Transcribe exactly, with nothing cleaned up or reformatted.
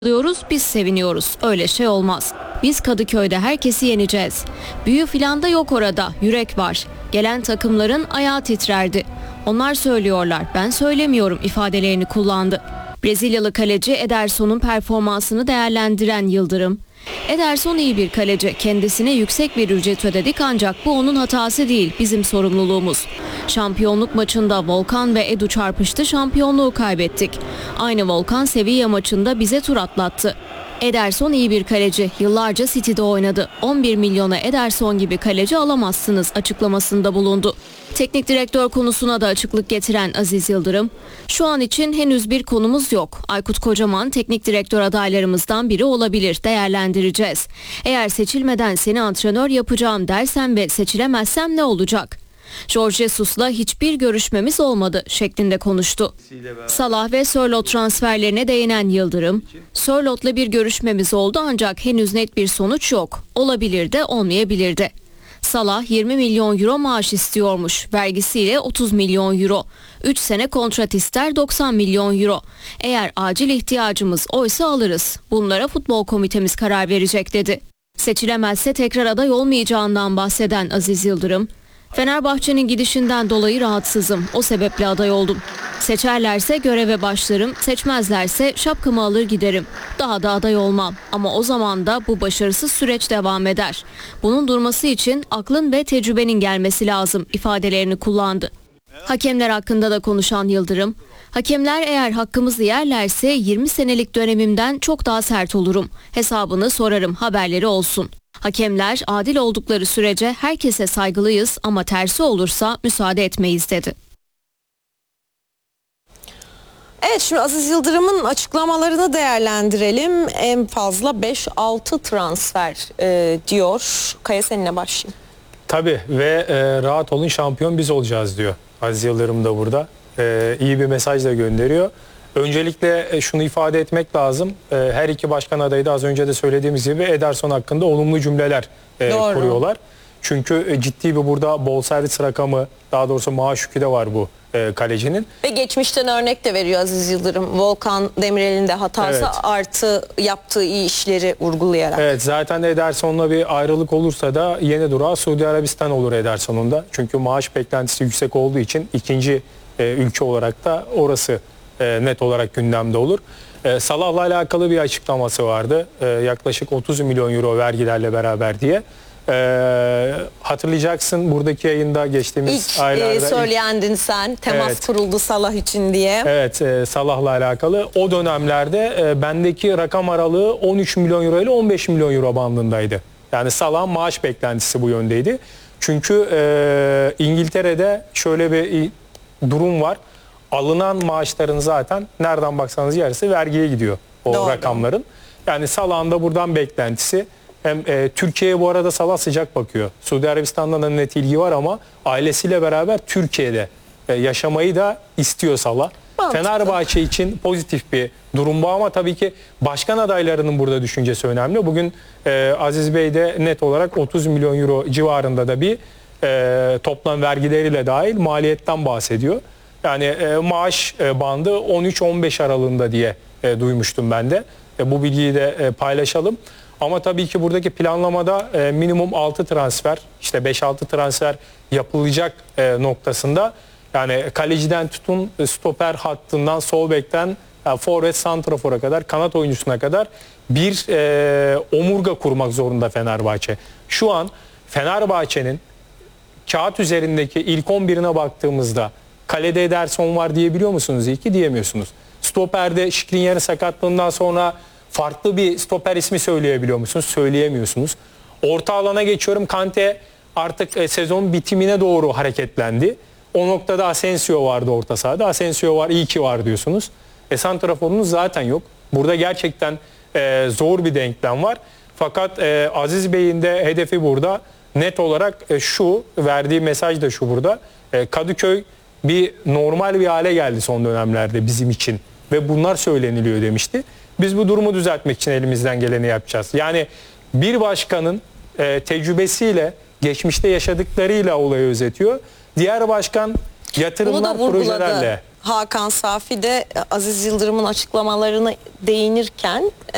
Diyoruz, biz seviniyoruz. Öyle şey olmaz. Biz Kadıköy'de herkesi yeneceğiz. Büyü filan da yok orada. Yürek var. Gelen takımların ayağı titrerdi. Onlar söylüyorlar, ben söylemiyorum ifadelerini kullandı. Brezilyalı kaleci Ederson'un performansını değerlendiren Yıldırım, Ederson iyi bir kaleci. Kendisine yüksek bir ücret ödedik ancak bu onun hatası değil, bizim sorumluluğumuz. Şampiyonluk maçında Volkan ve Edu çarpıştı, şampiyonluğu kaybettik. Aynı Volkan Sevilla maçında bize tur atlattı. Ederson iyi bir kaleci. Yıllarca City'de oynadı. on bir milyona Ederson gibi kaleci alamazsınız açıklamasında bulundu. Teknik direktör konusuna da açıklık getiren Aziz Yıldırım, şu an için henüz bir konumuz yok. Aykut Kocaman teknik direktör adaylarımızdan biri olabilir. Değerlendireceğiz. Eğer seçilmeden seni antrenör yapacağım dersem ve seçilemezsem ne olacak? Jorge Jesus'la hiçbir görüşmemiz olmadı şeklinde konuştu. Salah ve Sörloth transferlerine değinen Yıldırım, Sörloth'la bir görüşmemiz oldu ancak henüz net bir sonuç yok. Olabilir de olmayabilir de. Salah yirmi milyon euro maaş istiyormuş. Vergisiyle otuz milyon euro. üç sene kontrat ister, doksan milyon euro. Eğer acil ihtiyacımız oysa alırız. Bunlara futbol komitemiz karar verecek dedi. Seçilemezse tekrar aday olmayacağından bahseden Aziz Yıldırım, Fenerbahçe'nin gidişinden dolayı rahatsızım. O sebeple aday oldum. Seçerlerse göreve başlarım, seçmezlerse şapkamı alır giderim. Daha da aday olmam. Ama o zaman da bu başarısız süreç devam eder. Bunun durması için aklın ve tecrübenin gelmesi lazım ifadelerini kullandı. Hakemler hakkında da konuşan Yıldırım, hakemler eğer hakkımızı yerlerse yirmi senelik dönemimden çok daha sert olurum. Hesabını sorarım, haberleri olsun. Hakemler adil oldukları sürece herkese saygılıyız ama tersi olursa müsaade etmeyiz dedi. Evet, şimdi Aziz Yıldırım'ın açıklamalarını değerlendirelim. En fazla beş altı transfer e, diyor. Kaya, seninle başlayayım. Tabii ve e, rahat olun, şampiyon biz olacağız diyor Aziz Yıldırım da burada. E, iyi bir mesaj da gönderiyor. Öncelikle şunu ifade etmek lazım. Her iki başkan adayı da az önce de söylediğimiz gibi Ederson hakkında olumlu cümleler Doğru. kuruyorlar. Çünkü ciddi bir burada bonservis rakamı, daha doğrusu maaş yükü de var bu kalecinin. Ve geçmişten örnek de veriyor Aziz Yıldırım. Volkan Demirel'in de hatası evet. artı yaptığı iyi işleri vurgulayarak. Evet, zaten Ederson'la bir ayrılık olursa da yeni durağı Suudi Arabistan olur Ederson'un da. Çünkü maaş beklentisi yüksek olduğu için ikinci ülke olarak da orası net olarak gündemde olur. Salah'la alakalı bir açıklaması vardı. Yaklaşık otuz milyon euro vergilerle beraber diye. Hatırlayacaksın buradaki yayında geçtiğimiz ilk, aylarda. İlk söyleyendin sen. Temas evet. kuruldu Salah için diye. Evet, Salah'la alakalı. O dönemlerde bendeki rakam aralığı on üç milyon euro ile on beş milyon euro bandındaydı. Yani Salah'ın maaş beklentisi bu yöndeydi. Çünkü e, İngiltere'de şöyle bir durum var. Alınan maaşların zaten nereden baksanız yarısı vergiye gidiyor o Doğru. rakamların. Yani Salah'ın da buradan beklentisi. Hem e, Türkiye'ye bu arada Salah sıcak bakıyor. Suudi Arabistan'dan da net ilgi var ama ailesiyle beraber Türkiye'de e, yaşamayı da istiyor Salah. Mantıklı. Fenerbahçe için pozitif bir durum bu ama tabii ki başkan adaylarının burada düşüncesi önemli. Bugün e, Aziz Bey de net olarak otuz milyon euro civarında da bir e, toplam vergileriyle dahil maliyetten bahsediyor. Yani e, maaş e, bandı on üç on beş aralığında diye e, duymuştum ben de. E, bu bilgiyi de e, paylaşalım. Ama tabii ki buradaki planlamada e, minimum altı transfer, işte beş altı transfer yapılacak e, noktasında. Yani kaleciden tutun stoper hattından, sol bekten yani forvet, santrafora kadar, kanat oyuncusuna kadar bir e, omurga kurmak zorunda Fenerbahçe. Şu an Fenerbahçe'nin kağıt üzerindeki ilk on birine baktığımızda kalede Ederson var diyebiliyor musunuz? İyi ki diyemiyorsunuz. Stoper'de Skriniar'ın sakatlığından sonra farklı bir stoper ismi söyleyebiliyor musunuz? Söyleyemiyorsunuz. Orta alana geçiyorum. Kante artık e, sezon bitimine doğru hareketlendi. O noktada Asensio vardı orta sahada. Asensio var, iyi ki var diyorsunuz. E santraforunuz zaten yok. Burada gerçekten e, zor bir denklem var. Fakat e, Aziz Bey'in de hedefi burada net olarak e, şu, verdiği mesaj da şu burada. E, Kadıköy bir normal bir hale geldi son dönemlerde bizim için ve bunlar söyleniliyor demişti. Biz bu durumu düzeltmek için elimizden geleni yapacağız. Yani bir başkanın e, tecrübesiyle, geçmişte yaşadıklarıyla olayı özetiyor. Diğer başkan yatırımlar, projelerle. Hakan Safi de Aziz Yıldırım'ın açıklamalarına değinirken e,